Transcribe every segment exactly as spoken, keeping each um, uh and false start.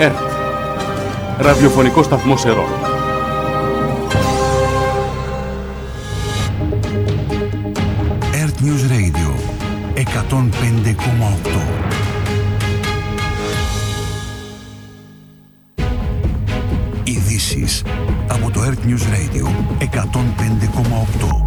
ΕΡΤ, ραδιοφωνικό σταθμό Ερών. ΕΡΤ News Radio εκατόν πέντε κόμμα οκτώ. Ειδήσεις από το ΕΡΤ News Radio εκατόν πέντε κόμμα οκτώ.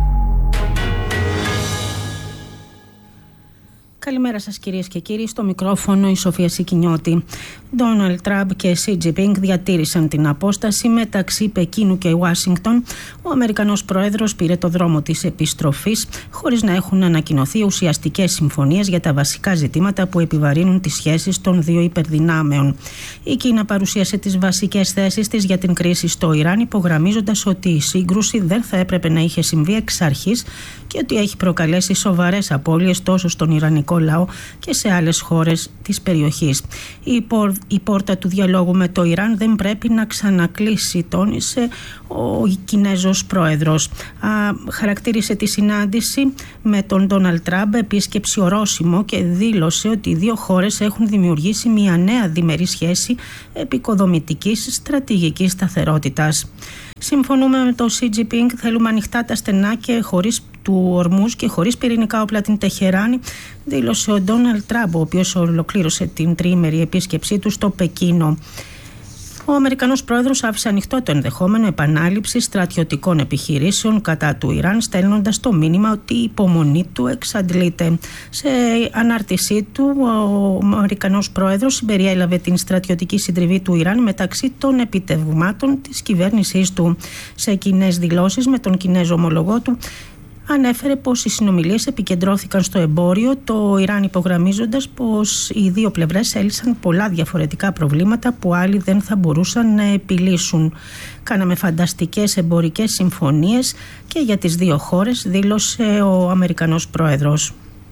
Καλημέρα σας κυρίες και κύριοι, στο μικρόφωνο η Σοφία Σικινιώτη. Ντόναλντ Τραμπ και Σι Τζινπίνγκ διατήρησαν την απόσταση μεταξύ Πεκίνου και Ουάσιγκτον. Ο Αμερικανός πρόεδρος πήρε το δρόμο της επιστροφής χωρίς να έχουν ανακοινωθεί ουσιαστικές συμφωνίες για τα βασικά ζητήματα που επιβαρύνουν τις σχέσεις των δύο υπερδυνάμεων. Η Κίνα παρουσίασε τις βασικές θέσεις της για την κρίση στο Ιράν, υπογραμμίζοντας ότι η σύγκρουση δεν θα έπρεπε να είχε συμβεί εξ αρχής και ότι έχει προκαλέσει σοβαρές απώλειες τόσο στον Ιρανικό λαό και σε άλλες χώρες της περιοχής. Η, πόρ, η πόρτα του διαλόγου με το Ιράν δεν πρέπει να ξανακλείσει, τόνισε ο Κινέζος πρόεδρος. Α, χαρακτήρισε τη συνάντηση με τον Ντόναλντ Τραμπ επίσκεψη ορόσημο και δήλωσε ότι οι δύο χώρες έχουν δημιουργήσει μια νέα διμερή σχέση επικοδομητικής στρατηγικής σταθερότητας. Συμφωνούμε με τον Σι Τζινπίνγκ, θέλουμε ανοιχτά τα στενά και χωρίς του Ορμούζ και χωρίς πυρηνικά όπλα την Τεχεράνη, δήλωσε ο Ντόναλντ Τραμπ, ο οποίος ολοκλήρωσε την τριήμερη επίσκεψή του στο Πεκίνο. Ο Αμερικανός πρόεδρος άφησε ανοιχτό το ενδεχόμενο επανάληψης στρατιωτικών επιχειρήσεων κατά του Ιράν, στέλνοντας το μήνυμα ότι η υπομονή του εξαντλείται. Σε ανάρτησή του, ο Αμερικανός πρόεδρος συμπεριέλαβε την στρατιωτική συντριβή του Ιράν μεταξύ των επιτευγμάτων της κυβέρνησής του. Σε κοινές δηλώσεις με τον Κινέζο ομολογό του, ανέφερε πως οι συνομιλίες επικεντρώθηκαν στο εμπόριο, το Ιράν υπογραμμίζοντας πως οι δύο πλευρές έλυσαν πολλά διαφορετικά προβλήματα που άλλοι δεν θα μπορούσαν να επιλύσουν. Κάναμε φανταστικές εμπορικές συμφωνίες και για τις δύο χώρες, δήλωσε ο Αμερικανός πρόεδρος.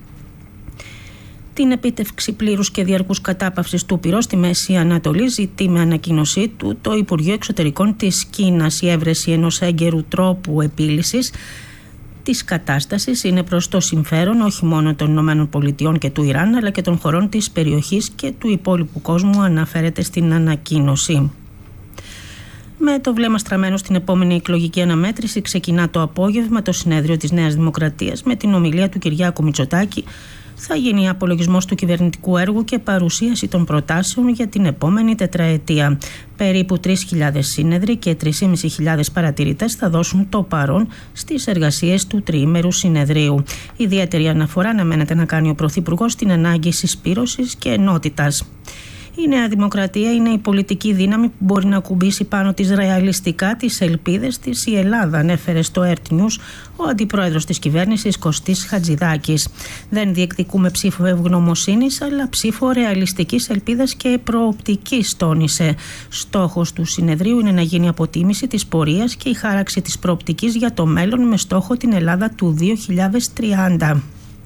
Την επίτευξη πλήρους και διαρκούς κατάπαυσης του πυρός στη Μέση Ανατολή ζητεί με ανακοίνωσή του το Υπουργείο Εξωτερικών της Κίνας. Η έβρεση ενός έγκαιρου τρόπου επίλυσης της κατάστασης είναι προς το συμφέρον όχι μόνο των Ηνωμένων Πολιτειών και του Ιράν, αλλά και των χωρών της περιοχής και του υπόλοιπου κόσμου, αναφέρεται στην ανακοίνωση. Με το βλέμμα στραμμένο στην επόμενη εκλογική αναμέτρηση, ξεκινά το απόγευμα το συνέδριο της Νέας Δημοκρατίας με την ομιλία του Κυριάκου Μητσοτάκη. Θα γίνει απολογισμός του κυβερνητικού έργου και παρουσίαση των προτάσεων για την επόμενη τετραετία. Περίπου τρεις χιλιάδες σύνεδροι και τρεις χιλιάδες πεντακόσιοι παρατηρητές θα δώσουν το παρόν στις εργασίες του τριήμερου συνεδρίου. Ιδιαίτερη αναφορά αναμένεται να κάνει ο Πρωθυπουργός στην ανάγκη συσπήρωσης και ενότητας. Η Νέα Δημοκρατία είναι η πολιτική δύναμη που μπορεί να κουμπίσει πάνω της ρεαλιστικά τις ελπίδες της η Ελλάδα, ανέφερε στο ΕΡΤ News ο αντιπρόεδρος της κυβέρνησης Κωστής Χατζηδάκης. Δεν διεκδικούμε ψήφο ευγνωμοσύνης, αλλά ψήφο ρεαλιστικής ελπίδας και προοπτικής, τόνισε. Στόχος του συνεδρίου είναι να γίνει αποτίμηση της πορείας και η χάραξη της προοπτικής για το μέλλον με στόχο την Ελλάδα του δύο χιλιάδες τριάντα.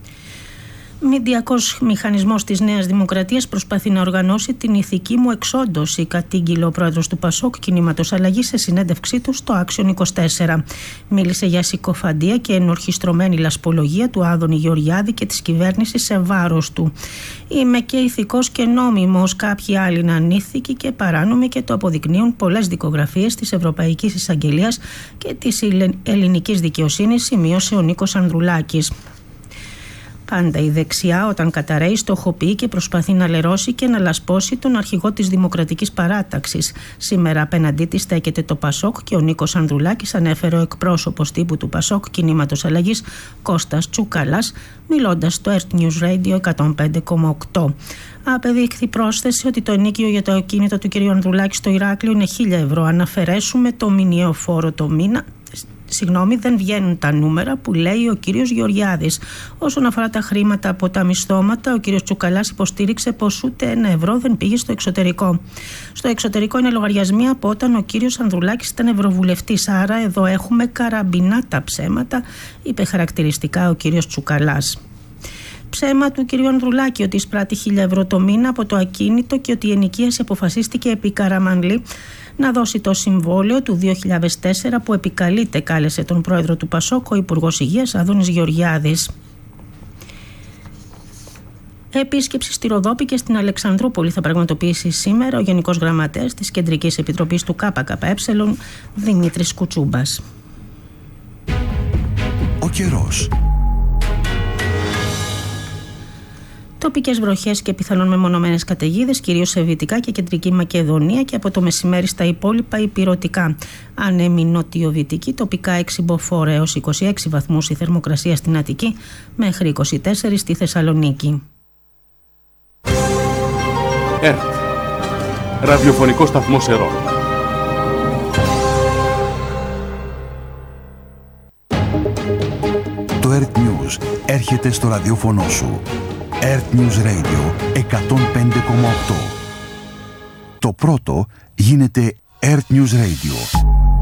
Μηντιακός μηχανισμός της Νέας Δημοκρατίας προσπαθεί να οργανώσει την ηθική μου εξόντωση, κατήγγειλε ο πρόεδρος του Πασόκ Κινήματος Αλλαγής σε συνέντευξή του στο Άξιον είκοσι τέσσερα. Μίλησε για συκοφαντία και ενορχιστρωμένη λασπολογία του Άδωνη Γεωργιάδη και της κυβέρνησης σε βάρος του. Είμαι και ηθικός και νόμιμος, κάποιοι άλλοι είναι ανήθικοι και παράνομοι και το αποδεικνύουν πολλές δικογραφίες της Ευρωπαϊκής Εισαγγελίας και της ελληνικής δικαιοσύνης, σημείωσε ο Νίκος Ανδρουλάκης. Πάντα η δεξιά, όταν καταραίει, στοχοποιεί και προσπαθεί να λερώσει και να λασπώσει τον αρχηγό της Δημοκρατικής Παράταξης. Σήμερα απέναντί της στέκεται το Πασόκ και ο Νίκος Ανδρουλάκης, ανέφερε ο εκπρόσωπος τύπου του Πασόκ Κινήματος Αλλαγής Κώστας Τσουκαλάς, μιλώντας στο ΕΡΤ News Radio εκατόν πέντε κόμμα οκτώ. Απεδείχθη πρόσθεση ότι το ενίκιο για το ακίνητο του κ. Ανδρουλάκη στο Ηράκλειο είναι χίλια ευρώ. Αν αφαιρέσουμε το μηνιαίο φόρο το μήνα, Συγγνώμη, δεν βγαίνουν τα νούμερα που λέει ο κύριος Γεωργιάδης. Όσον αφορά τα χρήματα από τα μισθώματα, ο κύριος Τσουκαλάς υποστήριξε πως ούτε ένα ευρώ δεν πήγε στο εξωτερικό. Στο εξωτερικό είναι λογαριασμοί από όταν ο κύριος Ανδρουλάκης ήταν ευρωβουλευτής. Άρα εδώ έχουμε καραμπινά τα ψέματα, είπε χαρακτηριστικά ο κύριος Τσουκαλάς. Ψέμα του κ. Ανδρουλάκη ότι εισπράττει χίλια ευρώ το μήνα από το ακίνητο και ότι η ενοικίαση αποφασίστηκε επί Καραμανλή να δώσει το συμβόλαιο του δύο χιλιάδες τέσσερα που επικαλείται, κάλεσε τον πρόεδρο του Πασόκ, ο Υπουργός Υγείας Άδωνης Γεωργιάδης. Επίσκεψη στη Ροδόπη και στην Αλεξανδρούπολη θα πραγματοποιήσει σήμερα ο Γενικός Γραμματέας της Κεντρικής Επιτροπής του ΚΚΕ, Δημήτρης Κουτσούμπας. Ο καιρός. Τοπικές βροχές και πιθανόν μεμονωμένες καταιγίδες, κυρίως σε Δυτικά και Κεντρική Μακεδονία και από το μεσημέρι στα υπόλοιπα υπηρωτικά. Ανέμη νοτιοδυτική, τοπικά έξι μποφόρ έως είκοσι έξι βαθμούς η θερμοκρασία στην Αττική, μέχρι είκοσι τέσσερα στη Θεσσαλονίκη. ΕΡΤ. Ραδιοφωνικό σταθμό Σερών. Το ΕΡΤ News έρχεται στο ραδιόφωνο σου. ΕΡΤ News Radio εκατόν πέντε κόμμα οκτώ. Το πρώτο γίνεται ΕΡΤ News Radio.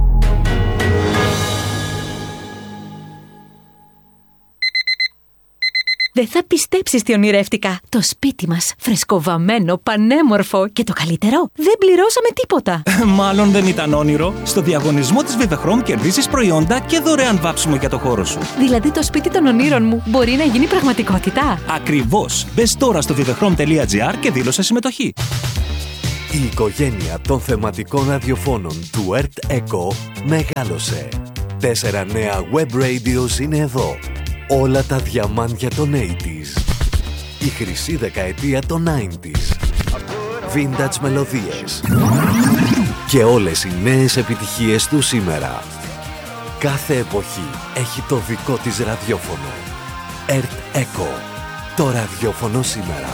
Δεν θα πιστέψεις τι ονειρεύτηκα. Το σπίτι μας, φρεσκοβαμμένο, πανέμορφο και το καλύτερο, δεν πληρώσαμε τίποτα. Μάλλον δεν ήταν όνειρο. Στο διαγωνισμό της Vivechrom κερδίζεις προϊόντα και δωρεάν βάψιμο για το χώρο σου. Δηλαδή το σπίτι των ονείρων μου μπορεί να γίνει πραγματικότητα. Ακριβώς. Μπες τώρα στο vivechrom τελεία gr και δήλωσε συμμετοχή. Η οικογένεια των θεματικών ραδιοφώνων του ΕΡΤ Echo μεγάλωσε. Τέσσερα νέα web radios είναι εδώ. Όλα τα διαμάντια των ογδόντα. Η χρυσή δεκαετία των ενενήντα. Vintage μελωδίες. Και όλες οι νέες επιτυχίες του σήμερα. Κάθε εποχή έχει το δικό της ραδιόφωνο. ΕΡΤ Echo. Το ραδιόφωνο σήμερα.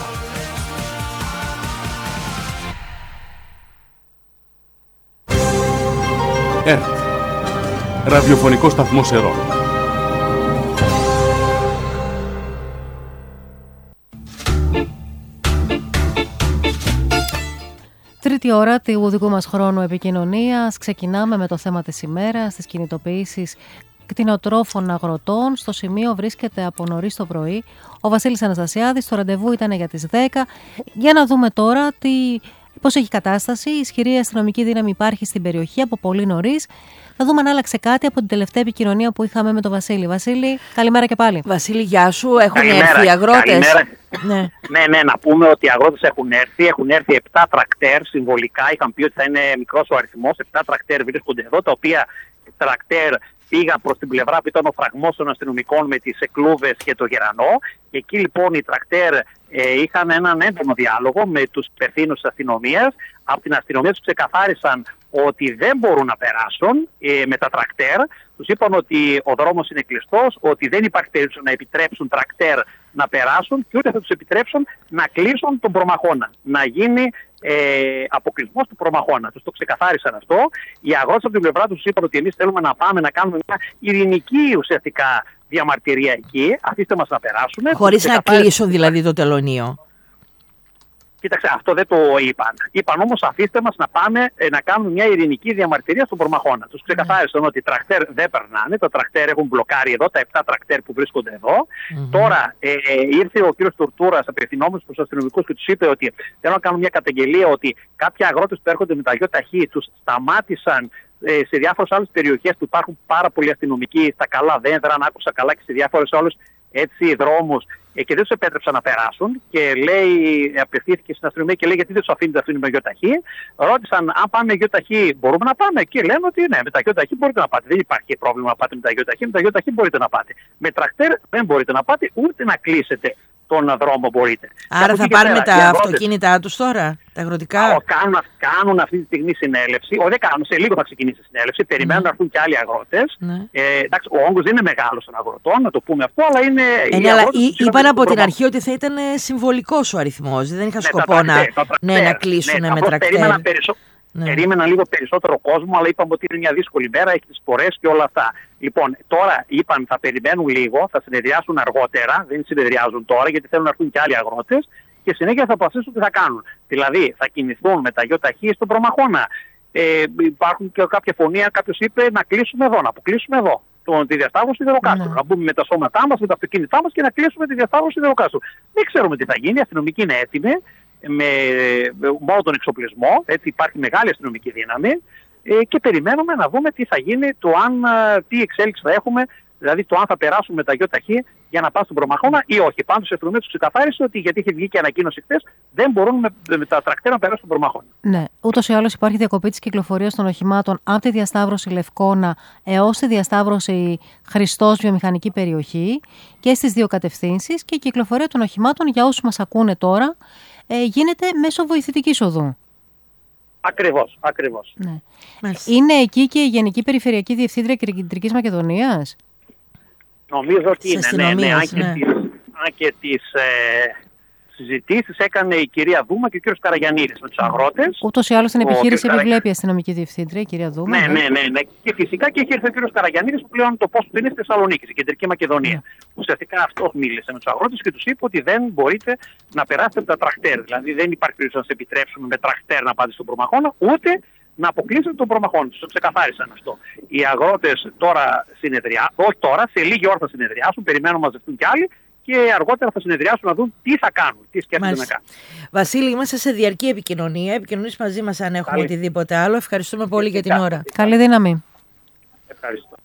ΕΡΤ. Ραδιοφωνικό σταθμό Σερών. Τρίτη ώρα του δικού μας χρόνου επικοινωνίας. Ξεκινάμε με το θέμα της ημέρας, τις κινητοποιήσεις κτηνοτρόφων αγροτών. Στο σημείο βρίσκεται από νωρίς το πρωί ο Βασίλης Αναστασιάδης. Το ραντεβού ήταν για τις δέκα. Για να δούμε τώρα τι, πώς έχει κατάσταση. Η ισχυρή αστυνομική δύναμη υπάρχει στην περιοχή από πολύ νωρίς. Θα δούμε αν άλλαξε κάτι από την τελευταία επικοινωνία που είχαμε με τον Βασίλη. Βασίλη, καλημέρα και πάλι. Βασίλη, γεια σου. Έχουν καλημέρα, έρθει οι αγρότες. Ναι. ναι, ναι, να πούμε ότι οι αγρότες έχουν έρθει. Έχουν έρθει επτά τρακτέρ συμβολικά. Είχαν πει ότι θα είναι μικρός ο αριθμός. επτά τρακτέρ βρίσκονται εδώ, τα οποία τρακτέρ πήγαν προς την πλευρά που ήταν ο φραγμός των αστυνομικών με τις εκλούβες και το γερανό. Και εκεί λοιπόν οι τρακτέρ ε, είχαν έναν έντονο διάλογο με τους υπευθύνους της αστυνομίας. Από την αστυνομία τους ξεκαθάρισαν ότι δεν μπορούν να περάσουν ε, με τα τρακτέρ. Τους είπαν ότι ο δρόμος είναι κλειστός, ότι δεν υπάρχει περίπτωση να επιτρέψουν τρακτέρ να περάσουν και ούτε θα τους επιτρέψουν να κλείσουν τον προμαχώνα. Να γίνει ε, αποκλεισμός του προμαχώνα. Τους το ξεκαθάρισαν αυτό. Οι αγρότες από την πλευρά τους είπαν ότι εμείς θέλουμε να πάμε να κάνουμε μια ειρηνική ουσιαστικά διαμαρτυρία εκεί. Αφήστε μας να περάσουμε. Χωρίς να κλείσουν δηλαδή το τελωνείο. Κοίταξε, αυτό δεν το είπαν. Είπαν όμως αφήστε μας να πάμε ε, να κάνουμε μια ειρηνική διαμαρτυρία στον προμαχώνα. Τους ξεκαθάρισαν mm. ότι οι τρακτέρ δεν περνάνε. Τα τρακτέρ έχουν μπλοκάρει εδώ, τα επτά τρακτέρ που βρίσκονται εδώ. Mm-hmm. Τώρα ε, ε, ήρθε ο κύριος Τουρτούρας απευθυνόμενος προς τους αστυνομικούς και τους είπε ότι θέλω να κάνουν μια καταγγελία ότι κάποιοι αγρότες που έρχονται με τα ΙΟΤΑΧΗ τους σταμάτησαν ε, σε διάφορες άλλες περιοχές που υπάρχουν πάρα πολλοί αστυνομικοί, στα καλά δέντρα, αν άκουσα καλά, και σε διάφορες άλλες έτσι δρόμους. Ε, και δεν τους επέτρεψαν να περάσουν και λέει, απευθύνθηκε στην αστυνομία και λέει γιατί δεν τους αφήνει να αφήνουν με ΙΟΤΑΧΗ. Ρώτησαν αν πάμε με ΙΟΤΑΧΗ μπορούμε να πάμε και λένε ότι ναι, με τα ΙΟΤΑΧΗ μπορείτε να πάτε. Δεν υπάρχει πρόβλημα να πάτε με τα ΙΟΤΑΧΗ, με τα ΙΟΤΑΧΗ μπορείτε να πάτε. Με τρακτέρ δεν μπορείτε να πάτε ούτε να κλείσετε τον δρόμο μπορείτε. Άρα θα πάρουν με τα αυτοκίνητά τους τώρα, τα αγροτικά. Α, κάνουν, κάνουν αυτή τη στιγμή συνέλευση. Όχι, δεν κάνουν, σε λίγο θα ξεκινήσει η συνέλευση. Περιμένουν mm. να έρθουν και άλλοι αγρότες. Mm. Ε, εντάξει, ο όγκος δεν είναι μεγάλος των αγροτών, να το πούμε αυτό, αλλά είναι. Ε, ναι, αλλά είπαν από την αρχή ότι θα ήταν συμβολικός ο αριθμός. Δεν είχαν ναι, σκοπό να, ναι, να κλείσουν ναι, με τρακτέρ. Ναι. Περίμεναν λίγο περισσότερο κόσμο, αλλά είπαμε ότι είναι μια δύσκολη μέρα, έχει τις φορές και όλα αυτά. Λοιπόν, τώρα είπαν θα περιμένουν λίγο, θα συνεδριάσουν αργότερα, δεν συνεδριάζουν τώρα γιατί θέλουν να έρθουν και άλλοι αγρότες και συνέχεια θα αποφασίσουν τι θα κάνουν. Δηλαδή θα κινηθούν με τα ΙΟΤΑΧΗ στον προμαχώνα. Ε, υπάρχουν και κάποια φωνία, κάποιος είπε να κλείσουμε εδώ, να αποκλείσουμε εδώ το, τη διασταύρωση του Ιδεροκάστρου. Ναι. Να μπούμε με τα σώματά μας, με τα αυτοκίνητά μας και να κλείσουμε τη διασταύρωση του Ιδεροκάστρου. Δεν ξέρουμε τι θα γίνει, οι αστυνομικοί είναι έτοιμοι. Με μόνο τον εξοπλισμό, έτσι υπάρχει μεγάλη αστυνομική δύναμη ε, και περιμένουμε να δούμε τι θα γίνει, το αν, τι εξέλιξη θα έχουμε Δηλαδή το αν θα περάσουν με τα γιοταχή για να πάνε στον Προμαχώνα ή όχι. Πάντως η αστυνομία τους ξεκαθάρισε ότι, γιατί είχε βγει και ανακοίνωση χθες, δεν μπορούν με, με τα τρακτέρ να περάσουν στον Προμαχώνα. Ναι, ούτως ή άλλως υπάρχει διακοπή της κυκλοφορίας των οχημάτων από τη διασταύρωση Λευκώνα έως τη διασταύρωση Χριστός βιομηχανική περιοχή και στις δύο κατευθύνσεις, και η κυκλοφορία των οχημάτων, για όσους μας ακούνε τώρα, ε, γίνεται μέσω βοηθητικής οδού. Ακριβώς, ακριβώς. Ναι. Είναι εκεί και η Γενική Περιφερειακή Διευθύντρια Κεντρικής Μακεδονίας. Νομίζω ότι είναι, ναι, ναι, αν και ναι. τις, αν και τις ε, συζητήσεις έκανε η κυρία Δούμα και ο κύριος Καραγιαννίδης με τους αγρότες. Ούτως ή άλλως την επιχείρηση Καρα... επιβλέπει η αστυνομική διευθύντρια, η κυρία Δούμα. Ναι, ναι, ναι, ναι. Και φυσικά και έχει έρθει ο κύριος Καραγιαννίδης που πλέον το πόστο του είναι στη Θεσσαλονίκη, στην Κεντρική Μακεδονία. Yeah. Ουσιαστικά αυτό μίλησε με τους αγρότες και τους είπε ότι δεν μπορείτε να περάσετε από τα τρακτέρ. Δηλαδή δεν υπάρχει περίπτωση να σας επιτρέψουμε με τρακτέρ να πάτε στον Προμαχώνα, ούτε να αποκλείσετε τον Προμαχώνα. Τους το ξεκαθάρισαν αυτό. Οι αγρότες τώρα συνεδριάσουν, όχι τώρα, σε λίγη ώρα θα συνεδριάσουν, περιμένουν να μαζευτούν κι άλλοι και αργότερα θα συνεδριάσουν να δουν τι θα κάνουν, τι σκέφτονται να κάνουν. Βασίλη, είμαστε σε διαρκή επικοινωνία. Επικοινωνείς μαζί μας αν έχουμε Καλή. οτιδήποτε άλλο. Ευχαριστούμε πολύ για την ώρα. Καλή δύναμη. Ευχαριστώ.